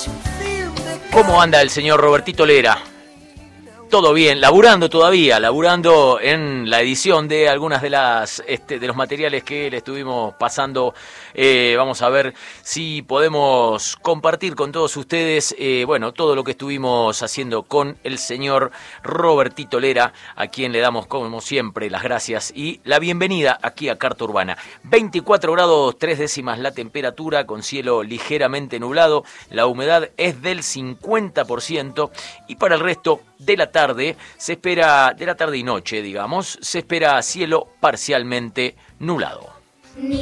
¿Cómo anda el señor Robertito Lera? Todo bien, laburando en la edición de algunas de de los materiales que le estuvimos pasando. Vamos a ver si podemos compartir con todos ustedes, todo lo que estuvimos haciendo con el señor Robertito Lera, a quien le damos, como siempre, las gracias y la bienvenida aquí a Carta Urbana. 24 grados 3 décimas la temperatura, con cielo ligeramente nublado, la humedad es del 50% y para el resto de la tarde se espera, de la tarde y noche, digamos, se espera cielo parcialmente nublado.